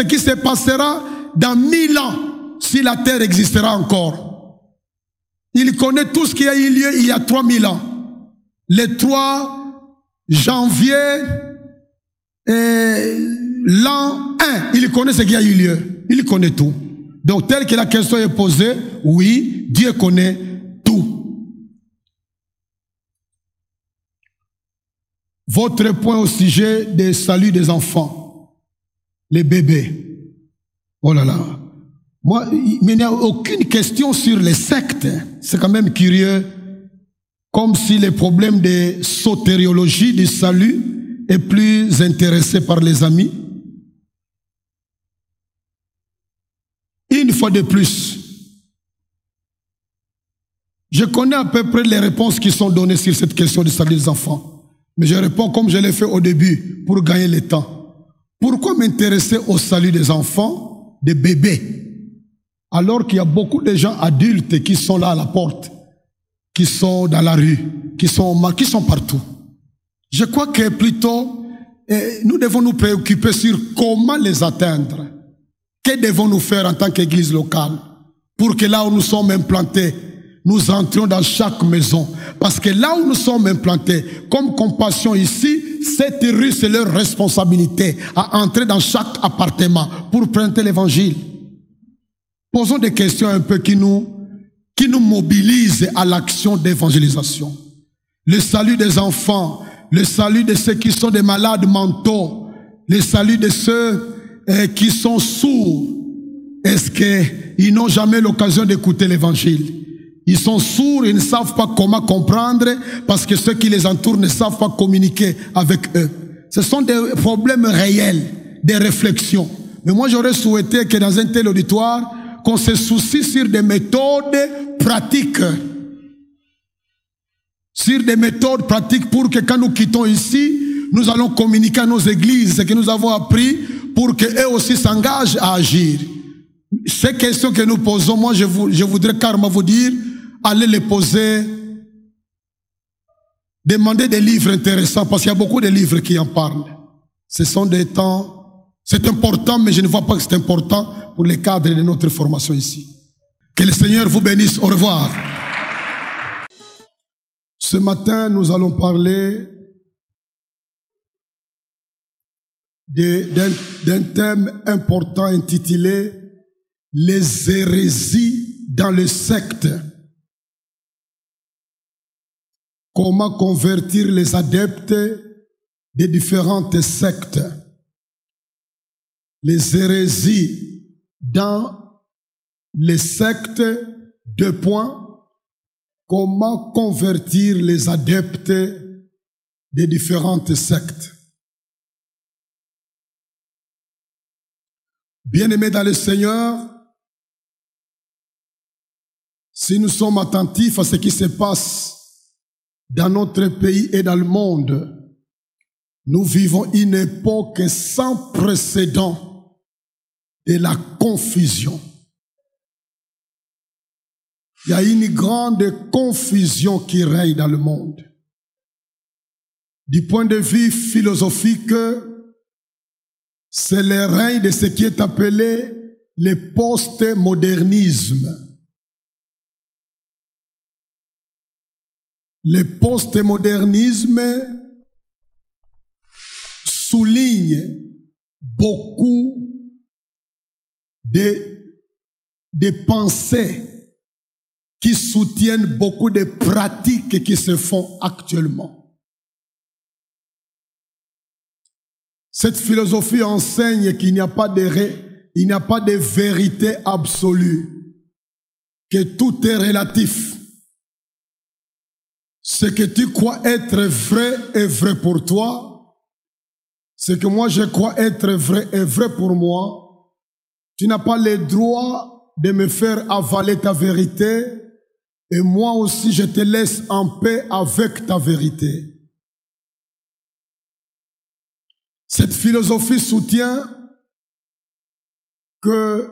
ce qui se passera dans 1000 ans, si la terre existera encore. Il connaît tout ce qui a eu lieu il y a 3000 ans. Le 3 janvier l'an 1, il connaît ce qui a eu lieu. Il connaît tout. Donc, tel que la question est posée, oui, Dieu connaît tout. Votre point au sujet des saluts des enfants, les bébés. Oh là là. Moi, il n'y a aucune question sur les sectes. C'est quand même curieux. Comme si le problème de sotériologie, du salut, est plus intéressé par les amis. Une fois de plus, je connais à peu près les réponses qui sont données sur cette question du salut des enfants. Mais je réponds comme je l'ai fait au début, pour gagner le temps. Pourquoi m'intéresser au salut des enfants, des bébés, alors qu'il y a beaucoup de gens adultes qui sont là à la porte, qui sont dans la rue, qui sont partout. Je crois que plutôt, nous devons nous préoccuper sur comment les atteindre. Que devons-nous faire en tant qu'église locale pour que là où nous sommes implantés, nous entrions dans chaque maison? Parce que là où nous sommes implantés, comme Compassion ici, cette rue, c'est leur responsabilité à entrer dans chaque appartement pour prêcher l'évangile. Posons des questions un peu qui nous mobilisent à l'action d'évangélisation. Le salut des enfants, le salut de ceux qui sont des malades mentaux, le salut de ceux qui sont sourds. Est-ce qu'ils n'ont jamais l'occasion d'écouter l'évangile? Ils sont sourds, ils ne savent pas comment comprendre parce que ceux qui les entourent ne savent pas communiquer avec eux. Ce sont des problèmes réels, des réflexions. Mais moi, j'aurais souhaité que dans un tel auditoire, qu'on se soucie sur des méthodes pratiques. Sur des méthodes pratiques pour que quand nous quittons ici, nous allons communiquer à nos églises ce que nous avons appris pour qu'eux aussi s'engagent à agir. Ces questions que nous posons, moi je voudrais carrément vous dire, allez les poser, demandez des livres intéressants, parce qu'il y a beaucoup de livres qui en parlent. Ce sont des temps, c'est important, mais je ne vois pas que c'est important pour les cadres de notre formation ici. Que le Seigneur vous bénisse. Au revoir. Ce matin, nous allons parler d'un thème important intitulé « Les hérésies dans les sectes ». Comment convertir les adeptes des différentes sectes. Les hérésies dans les sectes, 2 points. Comment convertir les adeptes des différentes sectes. Bien-aimés dans le Seigneur, si nous sommes attentifs à ce qui se passe dans notre pays et dans le monde, nous vivons une époque sans précédent de la confusion. Il y a une grande confusion qui règne dans le monde. Du point de vue philosophique, c'est le règne de ce qui est appelé le postmodernisme. Le postmodernisme souligne beaucoup de pensées qui soutiennent beaucoup de pratiques qui se font actuellement. Cette philosophie enseigne qu'il n'y a pas de vérité absolue, que tout est relatif. Ce que tu crois être vrai est vrai pour toi. Ce que moi je crois être vrai est vrai pour moi. Tu n'as pas le droit de me faire avaler ta vérité. Et moi aussi, je te laisse en paix avec ta vérité. Cette philosophie soutient que,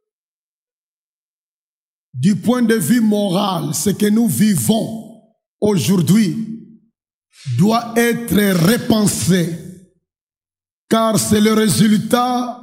du point de vue moral, ce que nous vivons aujourd'hui doit être repensé, car c'est le résultat